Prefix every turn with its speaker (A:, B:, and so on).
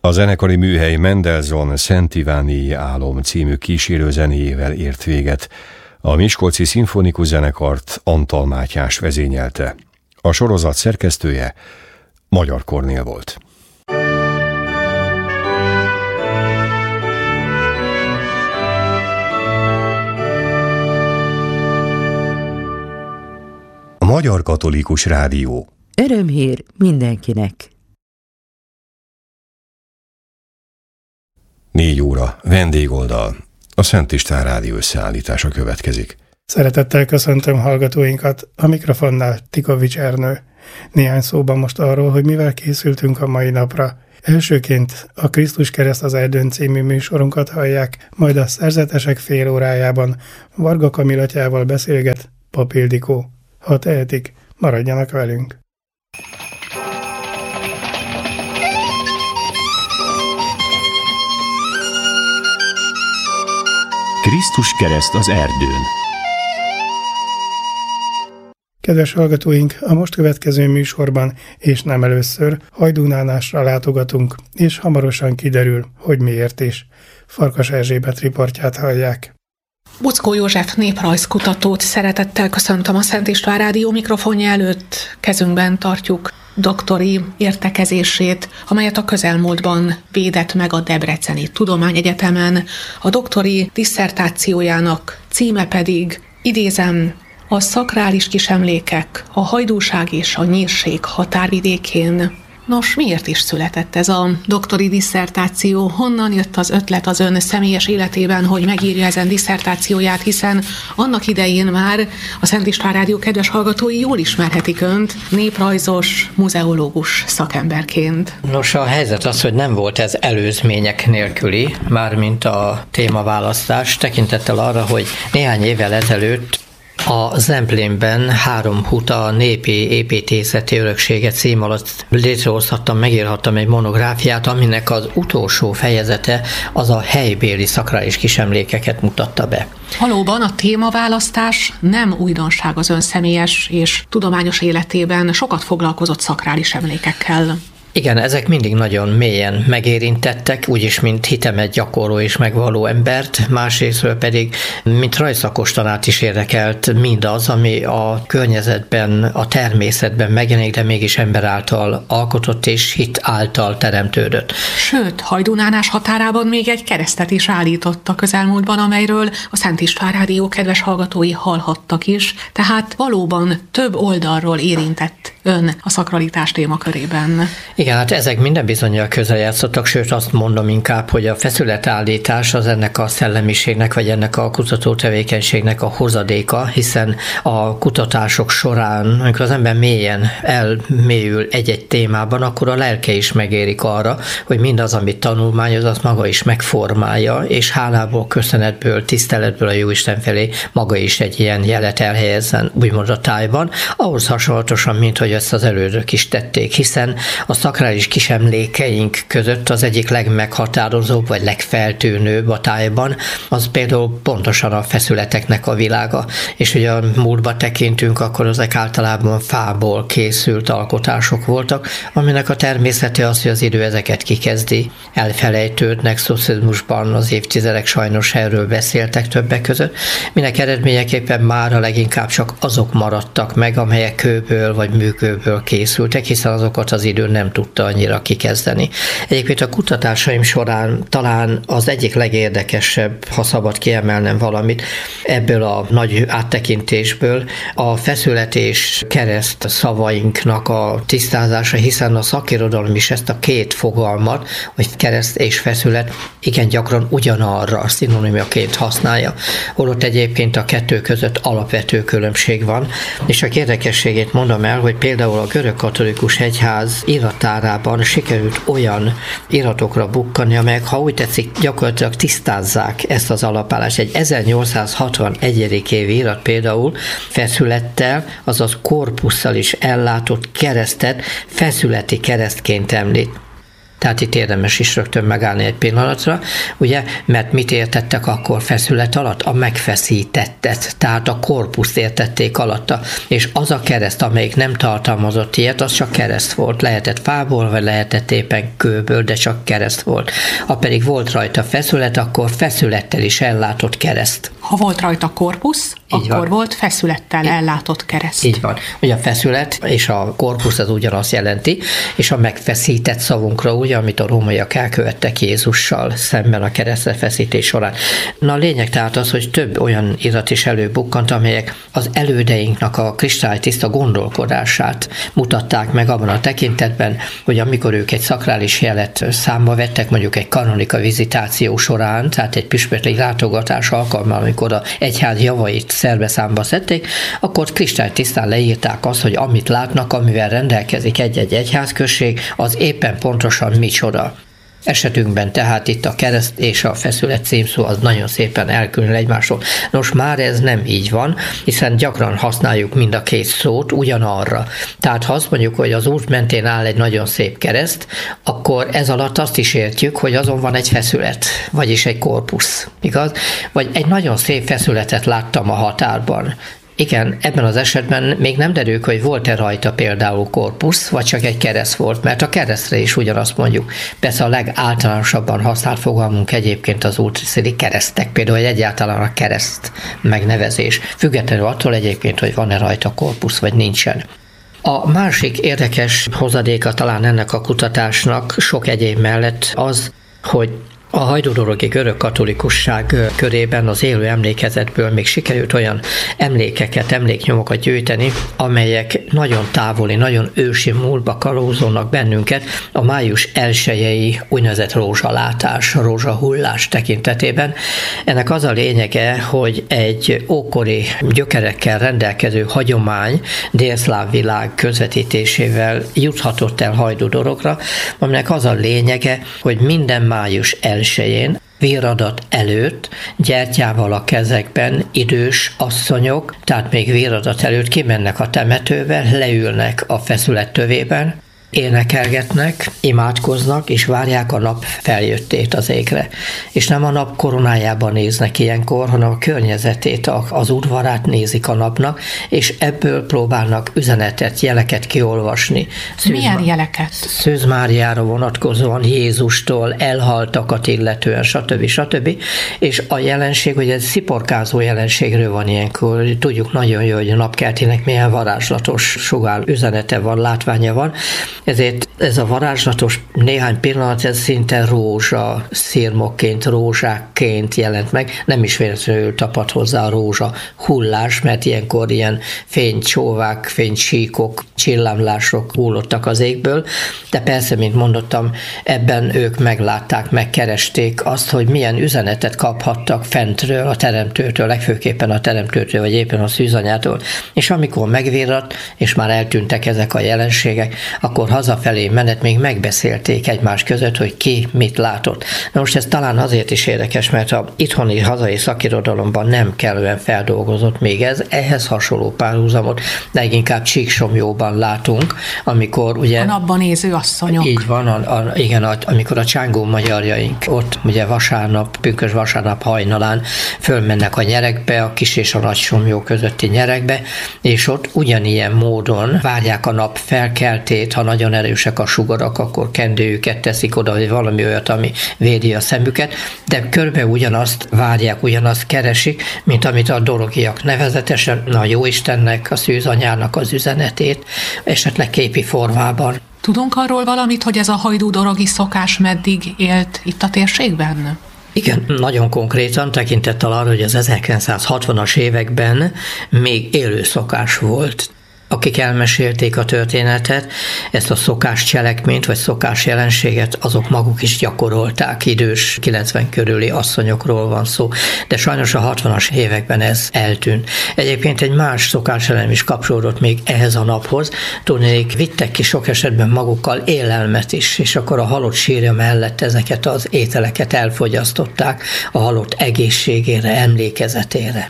A: A zenekari műhely Mendelssohn Szent Iváni álom című kísérőzenéjével ért véget. A Miskolci Szimfonikus Zenekart Antal Mátyás vezényelte. A sorozat szerkesztője Magyar Kornél volt. A Magyar Katolikus Rádió.
B: Örömhír mindenkinek.
A: 4 óra, vendégoldal. A Szent István Rádió összeállítása következik.
C: Szeretettel köszöntöm hallgatóinkat, a mikrofonnál Tikovics Ernő. Néhány szóban most arról, hogy mivel készültünk a mai napra. Elsőként a Krisztus kereszt az erdőn című műsorunkat hallják, majd a Szerzetesek fél órájában Varga Kamilatyával beszélget Pap Ildikó. Ha tehetik, maradjanak velünk.
D: Krisztus kereszt az erdőn.
C: Kedves hallgatóink, a most következő műsorban, és nem először, Hajdúnánásra látogatunk, és hamarosan kiderül, hogy miért is. Farkas Erzsébet riportját hallják.
E: Buczkó József néprajzkutatót szeretettel köszöntöm a Szent István Rádió mikrofonja előtt. Kezünkben tartjuk doktori értekezését, amelyet a közelmúltban védett meg a Debreceni Tudományegyetemen. A doktori disszertációjának címe pedig, idézem, a szakrális kisemlékek, a hajdúság és a nyírség határvidékén. Nos, miért is született ez a doktori disszertáció? Honnan jött az ötlet az ön személyes életében, hogy megírja ezen disszertációját, hiszen annak idején már a Szent István Rádió kedves hallgatói jól ismerhetik önt néprajzos, muzeológus szakemberként.
F: Nos, a helyzet az, hogy nem volt ez előzmények nélküli, mármint a témaválasztás, tekintettel arra, hogy néhány évvel ezelőtt a Zemplénben 3 huta népi építészeti öröksége cím alatt létrehozhattam, megírhattam egy monográfiát, aminek az utolsó fejezete az a helybéli szakrális kisemlékeket mutatta be.
E: Valóban a témaválasztás nem újdonság az ön személyes és tudományos életében, sokat foglalkozott szakrális emlékekkel.
F: Igen, ezek mindig nagyon mélyen megérintettek, úgyis mint hitemet gyakorló és megvaló embert, másrésztről pedig mint rajzszakos tanát is érdekelt mindaz, ami a környezetben, a természetben megjelenik, de mégis ember által alkotott és hit által teremtődött.
E: Sőt, Hajdúnánás határában még egy keresztet is állított a közelmúltban, amelyről a Szent István Rádió kedves hallgatói hallhattak is, tehát valóban több oldalról érintett ön a szakralitás témakörében.
F: Igen, hát ezek minden bizonnyal közel játszottak, sőt azt mondom inkább, hogy a feszületállítás az ennek a szellemiségnek, vagy ennek a kutató tevékenységnek a hozadéka, hiszen a kutatások során, amikor az ember mélyen elmélyül egy-egy témában, akkor a lelke is megérik arra, hogy mindaz, amit tanulmányoz, azt maga is megformálja, és hálából, köszönetből, tiszteletből a Jóisten felé maga is egy ilyen jelet elhelyezzen, úgymond a tájban, ahhoz hasonlatosan, mint hogy ezt az elődök is tették, hiszen a szakrális kisemlékeink között az egyik legmeghatározóbb, vagy legfeltűnőbb a tájban, az például pontosan a feszületeknek a világa. És ugye a múltba tekintünk, akkor ezek általában fából készült alkotások voltak, aminek a természete az, hogy az idő ezeket kikezdi, elfelejtődnek, szocializmusban az évtizedek sajnos erről beszéltek többek között, minek eredményeképpen mára leginkább csak azok maradtak meg, amelyek kőből vagy műkőből készültek, hiszen azokat az idő nem tudta annyira kikezdeni. Egyébként a kutatásaim során talán az egyik legérdekesebb, ha szabad kiemelnem valamit, ebből a nagy áttekintésből a feszület és kereszt szavainknak a tisztázása, hiszen a szakirodalom is ezt a két fogalmat, hogy kereszt és feszület igen gyakran ugyanarra szinonimaként használja. Holott egyébként a kettő között alapvető különbség van, és csak érdekességét mondom el, hogy például a görög katolikus egyház iratárában sikerült olyan iratokra bukkani, amelyek, ha úgy tetszik, gyakorlatilag tisztázzák ezt az alapállást. Egy 1861. évi irat például feszülettel, azaz korpusszal is ellátott keresztet feszületi keresztként említ. Tehát itt érdemes is rögtön megállni egy pillanatra, ugye, mert mit értettek akkor feszület alatt? A megfeszítettet, tehát a korpuszt értették alatta, és az a kereszt, amelyik nem tartalmazott ilyet, az csak kereszt volt. Lehetett fából, vagy lehetett éppen kőből, de csak kereszt volt. Ha pedig volt rajta feszület, akkor feszülettel is ellátott kereszt.
E: Ha volt rajta korpusz, akkor volt feszülettel ellátott kereszt.
F: Így van. Ugye a feszület és a korpusz az ugyanazt jelenti, és a megfeszített szavunkra, ugye, amit a rómaiak elkövettek Jézussal szemben a keresztrefeszítés során. Na a lényeg tehát az, hogy több olyan irat is előbukkant, amelyek az elődeinknek a kristálytiszta gondolkodását mutatták meg abban a tekintetben, hogy amikor ők egy szakrális jelet számba vettek, mondjuk egy kanonika vizitáció során, tehát egy püspökli látogatás alkalmával, amikor a egyház javait szerbeszámba szedték, akkor kristálytisztán leírták azt, hogy amit látnak, amivel rendelkezik egy-egy egyházközség, az éppen pontosan micsoda. Esetünkben tehát itt a kereszt és a feszület címszó az nagyon szépen elkülönül egymástól. Nos, már ez nem így van, hiszen gyakran használjuk mind a két szót ugyanarra. Tehát ha azt mondjuk, hogy az út mentén áll egy nagyon szép kereszt, akkor ez alatt azt is értjük, hogy azon van egy feszület, vagyis egy korpusz, igaz? Vagy egy nagyon szép feszületet láttam a határban. Igen, ebben az esetben még nem derül, hogy volt-e rajta például korpusz, vagy csak egy kereszt volt, mert a keresztre is ugyanazt mondjuk. Persze a legáltalánosabban használt fogalmunk egyébként az útszéli keresztek, például egyáltalán a kereszt megnevezés, függetlenül attól egyébként, hogy van-e rajta korpusz, vagy nincsen. A másik érdekes hozadéka talán ennek a kutatásnak sok egyéb mellett az, hogy a hajdúdorogi görög katolikusság körében az élő emlékezetből még sikerült olyan emlékeket, emléknyomokat gyűjteni, amelyek nagyon távoli, nagyon ősi múltba kalózolnak bennünket a május 1-i úgynevezett rózsalátás, rózsahullás tekintetében. Ennek az a lényege, hogy egy ókori gyökerekkel rendelkező hagyomány délszláv világ közvetítésével juthatott el hajdúdorokra, aminek az a lényege, hogy minden május 1-én véradat előtt, gyertyával a kezekben idős asszonyok, tehát még véradat előtt kimennek a temetőbe, leülnek a feszület tövében, énekelgetnek, imádkoznak, és várják a nap feljöttét az égre. És nem a nap koronájában néznek ilyenkor, hanem a környezetét, az udvarát nézik a napnak, és ebből próbálnak üzenetet, jeleket kiolvasni.
E: Milyen jeleket?
F: Szűz Máriára vonatkozóan, Jézustól, elhaltakat illetően, stb. És a jelenség, hogy ez sziporkázó jelenségről van ilyenkor. Tudjuk nagyon jó, hogy a napkeltének milyen varázslatos sugár üzenete van, látványa van. Ezért ez a varázslatos néhány pillanat, ez szinte rózsa szirmokként, rózsákként jelent meg. Nem is véletlenül tapad hozzá a rózsa hullás, mert ilyenkor ilyen fénycsóvák, fénysíkok, csillámlások hullottak az égből, de persze, mint mondottam, ebben ők meglátták, megkeresték azt, hogy milyen üzenetet kaphattak fentről, a teremtőtől, legfőképpen a teremtőtől, vagy éppen a szűzanyától, és amikor megvirrat, és már eltűntek ezek a jelenségek, akkor hazafelé menet még megbeszélték egymás között, hogy ki mit látott. Na most ez talán azért is érdekes, mert a itthoni hazai szakirodalomban nem kellően feldolgozott még ez, ehhez hasonló párhuzamot leginkább Csíksomlyóban látunk, amikor ugye...
E: A napban néző asszonyok.
F: Így van, igen, amikor a csángó magyarjaink ott ugye vasárnap, pünkösd vasárnap hajnalán fölmennek a nyerekbe, a kis és a nagy Somlyó közötti nyerekbe, és ott ugyanilyen módon várják a nap felkeltét, ha nagyon erősek a sugarak, akkor kendőjüket teszik oda, vagy valami olyat, ami védi a szemüket, de körülbelül ugyanazt várják, ugyanazt keresik, mint amit a dorogiak, nevezetesen a Jóistennek, a szűzanyának az üzenetét, esetleg képi formában.
E: Tudunk arról valamit, hogy ez a hajdúdorogi szokás meddig élt itt a térségben?
F: Igen, nagyon konkrétan tekintettel arra, hogy az 1960-as években még élő szokás volt. Akik elmesélték a történetet, ezt a szokás cselekményt, vagy szokás jelenséget, azok maguk is gyakorolták, idős, 90 körüli asszonyokról van szó, de sajnos a 60-as években ez eltűnt. Egyébként egy más szokáselem is kapcsolódott még ehhez a naphoz, tudnék, vittek ki sok esetben magukkal élelmet is, és akkor a halott sírja mellett ezeket az ételeket elfogyasztották a halott egészségére, emlékezetére.